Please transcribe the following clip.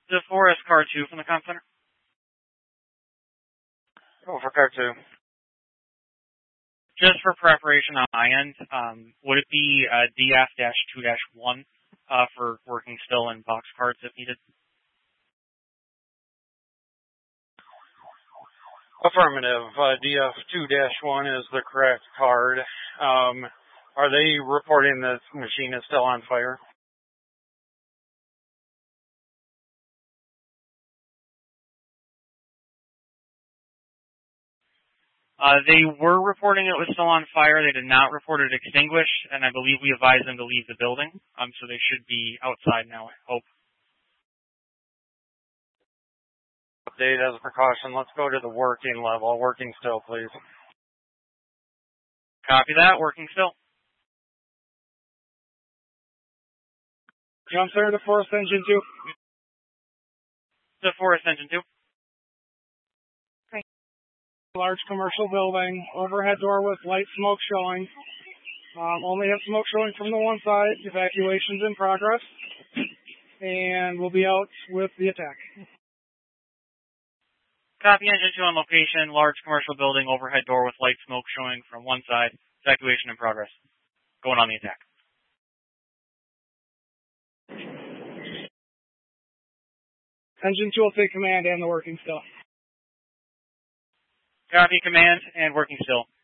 The Forest Car 2 from the comm center. Go for Car 2. Just for preparation on my end, would it be DF-2-1 for working still in box cards if needed? Affirmative. DF2-1 is the correct card. Are they reporting that the machine is still on fire? They were reporting it was still on fire. They did not report it extinguished, and I believe we advised them to leave the building. So they should be outside now, I hope. Update as a precaution. Let's go to the working level. Working still, please. Copy that. Working still. Jump center to Forest Engine 2. The Forest Engine 2. Large commercial building, overhead door with light smoke showing. Only have smoke showing from the one side. Evacuation's in progress. And we'll be out with the attack. Copy, Engine 2 on location. Large commercial building, overhead door with light smoke showing from one side. Evacuation in progress. Going on the attack. Engine 2 will take command and the working still. Copy, command, and working still.